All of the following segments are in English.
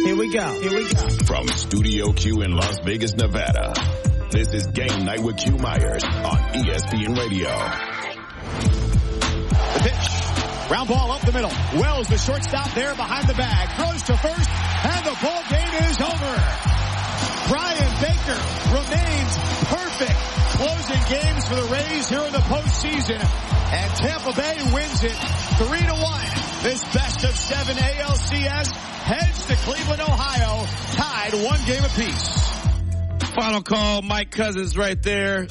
Here we go. From Studio Q in Las Vegas, Nevada, this is Game Night with Q Myers on ESPN Radio. The pitch. Round ball up the middle. Wells, the shortstop there behind the bag. Throws to first, and the ball game is over. Brian Baker remains perfect, closing games for the Rays here in the postseason. And Tampa Bay wins it 3-1. This best of 7 ALCS heads to Cleveland, Ohio, tied 1 game apiece. Final call, Mike Cousins right there.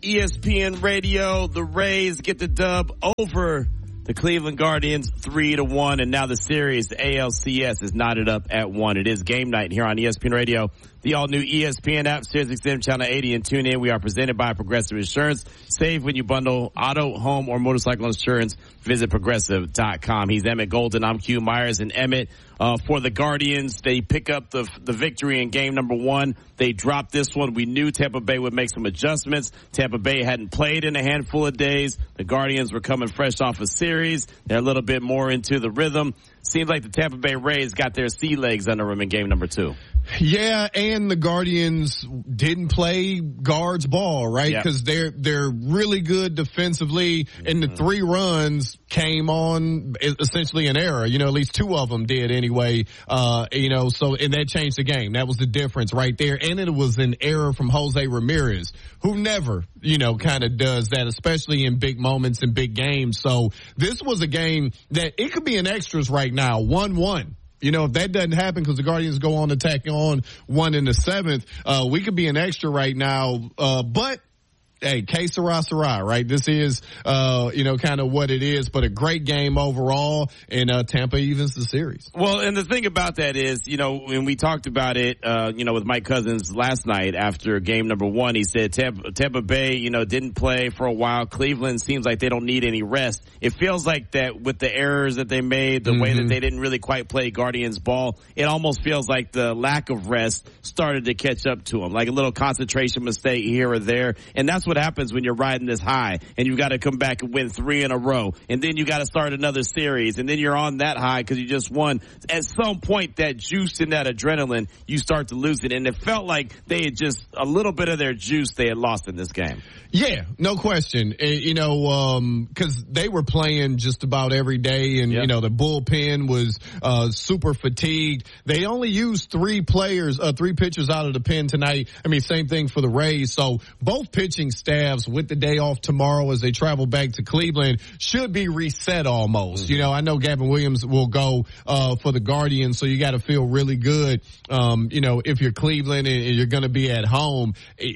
ESPN Radio, the Rays get the dub over the Cleveland Guardians 3-1, and now the series, the ALCS, is knotted up at 1. It is game night here on ESPN Radio, the all-new ESPN app, SiriusXM Channel 80, and tune in. We are presented by Progressive Insurance. Save when you bundle auto, home, or motorcycle insurance. Visit Progressive.com. He's Emmett Golden. I'm Q Myers. And Emmett, for the Guardians, they pick up the victory in game number 1. They dropped this one. We knew Tampa Bay would make some adjustments. Tampa Bay hadn't played in a handful of days. The Guardians were coming fresh off a series. They're a little bit more into the rhythm. Seems like the Tampa Bay Rays got their sea legs under them in game number 2. Yeah, and the Guardians didn't play guards ball, right? Because they're really good defensively, and the 3 runs came on essentially an error. You know, at least 2 of them did anyway. You know, so and that changed the game. That was the difference right there. And it was an error from Jose Ramirez, who never, you know, kind of does that, especially in big moments and big games. So this was a game that it could be in extras right now, 1-1. You know, if that doesn't happen because the Guardians go on attacking on 1 in the 7th, we could be an extra right now. But hey, que sera, sera, right? This is, you know, kind of what it is, but a great game overall, and Tampa evens the series. Well, and the thing about that is, you know, when we talked about it, you know, with Mike Cousins last night after game number 1, he said Tampa Bay, you know, didn't play for a while. Cleveland seems like they don't need any rest. It feels like that with the errors that they made, the way that they didn't really quite play Guardians ball, it almost feels like the lack of rest started to catch up to them, like a little concentration mistake here or there, and that's what happens when you're riding this high and you've got to come back and win 3 in a row, and then you got to start another series, and then you're on that high because you just won. At some point, that juice and that adrenaline, you start to lose it, and it felt like they had just a little bit of their juice they had lost in this game. Yeah, no question. You know, because they were playing just about every day, and you know the bullpen was super fatigued. They only used 3 pitchers out of the pen tonight. I mean, same thing for the Rays. So both pitching staffs, with the day off tomorrow as they travel back to Cleveland, should be reset almost. You know, I know Gavin Williams will go for the Guardians, so you got to feel really good. You know, if you're Cleveland and you're going to be at home.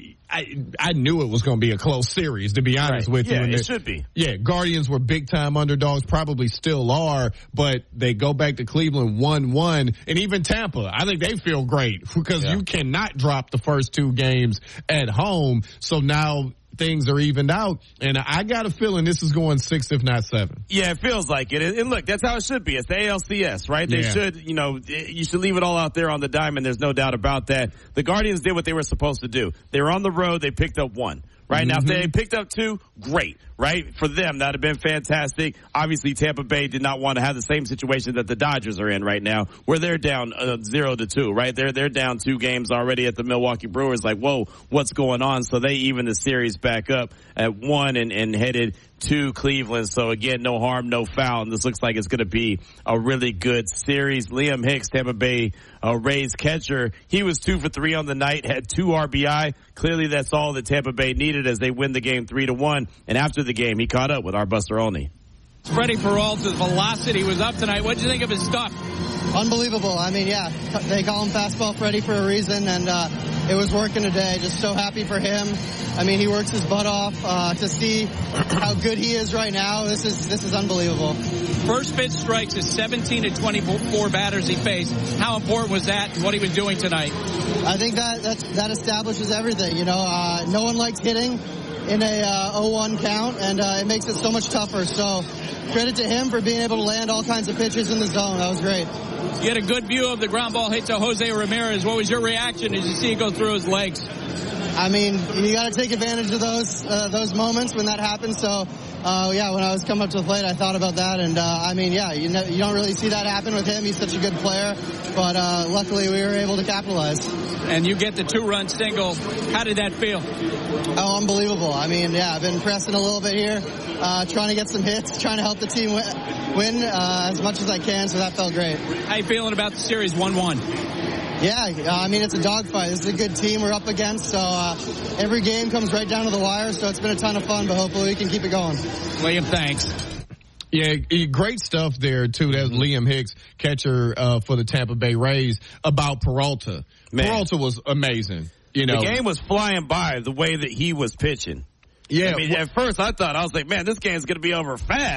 I knew it was going to be a close series, to be honest with you. Yeah, it should be. Yeah, Guardians were big-time underdogs, probably still are, but they go back to Cleveland 1-1. And even Tampa, I think they feel great because you cannot drop the first 2 games at home. So now things are evened out, and I got a feeling this is going 6, if not 7. Yeah, it feels like it. And look, that's how it should be. It's the ALCS, right? They should, you know, you should leave it all out there on the diamond. There's no doubt about that. The Guardians did what they were supposed to do. They were on the road. They picked up 1. Right now, if they picked up 2, great, right? For them, that would have been fantastic. Obviously, Tampa Bay did not want to have the same situation that the Dodgers are in right now, where they're down 0-2, right? They're down 2 games already at the Milwaukee Brewers. Like, whoa, what's going on? So they even the series back up at 1 and headed to Cleveland. So again, no harm, no foul. And this looks like it's going to be a really good series. Liam Hicks, Tampa Bay Rays catcher, he was 2 for 3 on the night, had 2 RBI. Clearly that's all that Tampa Bay needed as they win the game 3-1. And after the game, he caught up with our Buster Olney. Freddie Peralta's velocity was up tonight. What did you think of his stuff? Unbelievable. I mean, yeah, they call him Fastball Freddie for a reason, and it was working today. Just so happy for him. I mean, he works his butt off to see how good he is right now. This is unbelievable. First pitch strikes is 17 of 24 batters he faced. How important was that and what he was doing tonight? I think that establishes everything. You know, no one likes hitting in a 0-1 count, and it makes it so much tougher. So credit to him for being able to land all kinds of pitches in the zone. That was great. You had a good view of the ground ball hit to Jose Ramirez. What was your reaction as you see it go through his legs? I mean, you got to take advantage of those moments when that happens. So when I was coming up to the plate, I thought about that, and you don't really see that happen with him. He's such a good player, but luckily we were able to capitalize. And you get the 2-run single. How did that feel? Oh, unbelievable. I've been pressing a little bit here, trying to get some hits, trying to help the team win as much as I can, so that felt great. How you feeling about the series 1-1? Yeah, it's a dogfight. This is a good team we're up against, so every game comes right down to the wire, so it's been a ton of fun, but hopefully we can keep it going. Liam, thanks. Yeah, great stuff there, too. That was Liam Hicks, catcher for the Tampa Bay Rays, about Peralta. Man. Peralta was amazing. The game was flying by the way that he was pitching. Yeah. At first I was like, man, this game's going to be over fast.